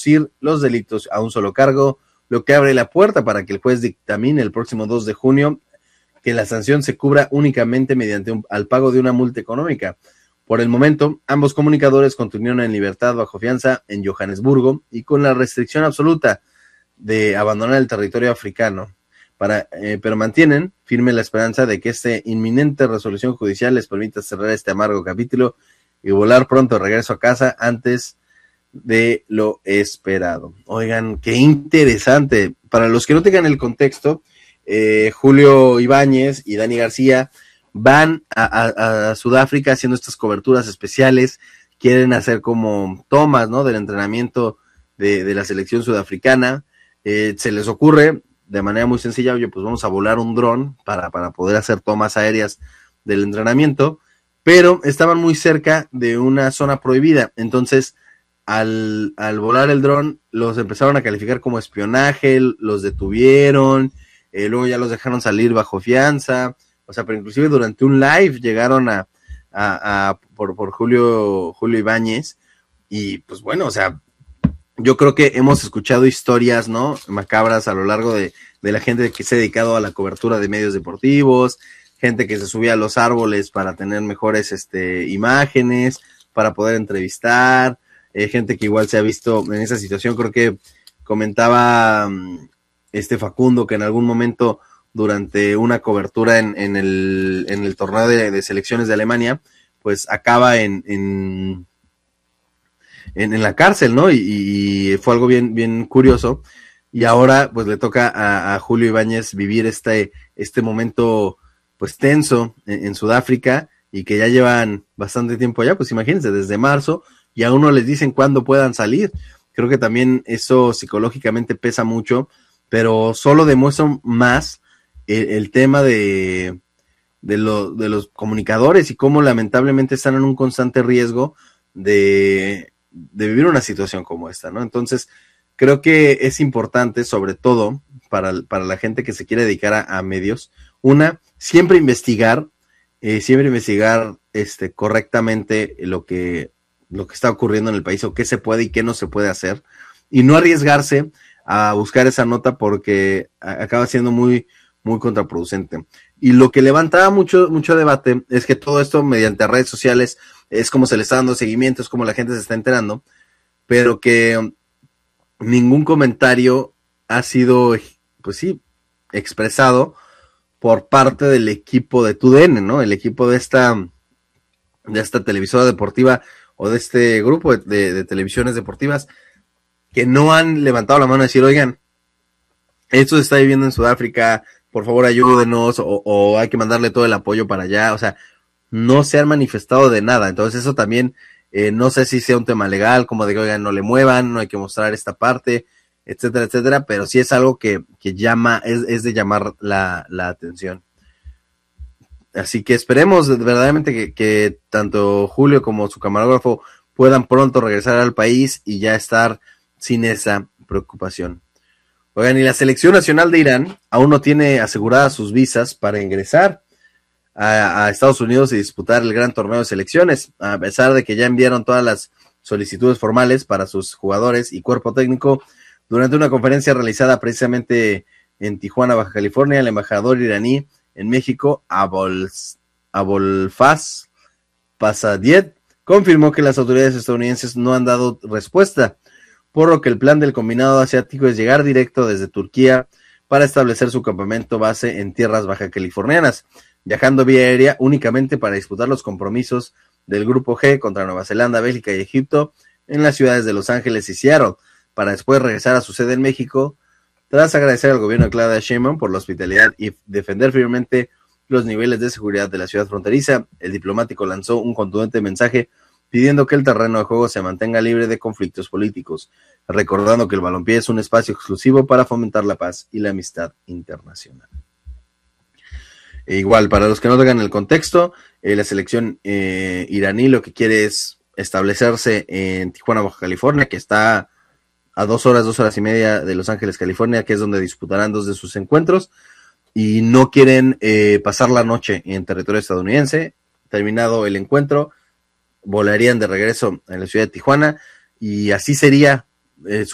reducir los delitos a un solo cargo, lo que abre la puerta para que el juez dictamine el próximo 2 de junio que la sanción se cubra únicamente mediante al pago de una multa económica. Por el momento, ambos comunicadores continúan en libertad bajo fianza en Johannesburgo y con la restricción absoluta de abandonar el territorio africano, pero mantienen firme la esperanza de que esta inminente resolución judicial les permita cerrar este amargo capítulo y volar pronto de regreso a casa antes de lo esperado. Oigan, qué interesante. Para los que no tengan el contexto, Julio Ibáñez y Dani García van a Sudáfrica haciendo estas coberturas especiales, quieren hacer como tomas, ¿no?, del entrenamiento de la selección sudafricana. Se les ocurre de manera muy sencilla, oye, pues vamos a volar un dron para poder hacer tomas aéreas del entrenamiento, pero estaban muy cerca de una zona prohibida, entonces al volar el dron los empezaron a calificar como espionaje, los detuvieron, luego ya los dejaron salir bajo fianza, o sea, pero inclusive durante un live llegaron por Julio Ibáñez, y pues bueno, o sea, yo creo que hemos escuchado historias, ¿no?, macabras a lo largo de la gente que se ha dedicado a la cobertura de medios deportivos, gente que se subía a los árboles para tener mejores imágenes, para poder entrevistar, gente que igual se ha visto en esa situación. Creo que comentaba Facundo que en algún momento durante una cobertura en el torneo de selecciones de Alemania, pues acaba en la cárcel, ¿no? Y fue algo bien curioso. Y ahora pues le toca a Julio Ibáñez vivir este momento pues tenso en Sudáfrica, y que ya llevan bastante tiempo allá, pues imagínense, desde marzo, y aún no les dicen cuándo puedan salir. Creo que también eso psicológicamente pesa mucho, pero solo demuestra más el tema de los comunicadores y cómo lamentablemente están en un constante riesgo de vivir una situación como esta, ¿no? Entonces, creo que es importante, sobre todo para la gente que se quiere dedicar a medios, siempre investigar correctamente lo que está ocurriendo en el país, o qué se puede y qué no se puede hacer, y no arriesgarse a buscar esa nota, porque acaba siendo muy, muy contraproducente. Y lo que levantaba mucho debate es que todo esto mediante redes sociales es como se le está dando seguimiento, es como la gente se está enterando, pero que ningún comentario ha sido, pues sí, expresado por parte del equipo de TUDN, ¿no? El equipo de esta televisora deportiva, o de este grupo de televisiones deportivas, que no han levantado la mano a decir, oigan, esto se está viviendo en Sudáfrica, por favor ayúdenos, o hay que mandarle todo el apoyo para allá. O sea, no se han manifestado de nada. Entonces eso también, no sé si sea un tema legal, como de que, oigan, no le muevan, no hay que mostrar esta parte, etcétera, etcétera, pero sí es algo que llama, es de llamar la atención. Así que esperemos verdaderamente que tanto Julio como su camarógrafo puedan pronto regresar al país y ya estar sin esa preocupación. Oigan, y la selección nacional de Irán aún no tiene aseguradas sus visas para ingresar a Estados Unidos y disputar el gran torneo de selecciones, a pesar de que ya enviaron todas las solicitudes formales para sus jugadores y cuerpo técnico. Durante una conferencia realizada precisamente en Tijuana, Baja California, el embajador iraní en México, Abolfaz Pasadiet, confirmó que las autoridades estadounidenses no han dado respuesta, por lo que el plan del combinado asiático es llegar directo desde Turquía para establecer su campamento base en tierras baja californianas, viajando vía aérea únicamente para disputar los compromisos del Grupo G contra Nueva Zelanda, Bélgica y Egipto en las ciudades de Los Ángeles y Seattle, para después regresar a su sede en México. Tras agradecer al gobierno de Claudia Sheinbaum por la hospitalidad y defender firmemente los niveles de seguridad de la ciudad fronteriza, el diplomático lanzó un contundente mensaje pidiendo que el terreno de juego se mantenga libre de conflictos políticos, recordando que el balompié es un espacio exclusivo para fomentar la paz y la amistad internacional. E igual, para los que no tengan el contexto, la selección iraní lo que quiere es establecerse en Tijuana, Baja California, que está a 2 horas y media de Los Ángeles, California, que es donde disputarán 2 de sus encuentros, y no quieren pasar la noche en territorio estadounidense. Terminado el encuentro, volarían de regreso en la ciudad de Tijuana, y así sería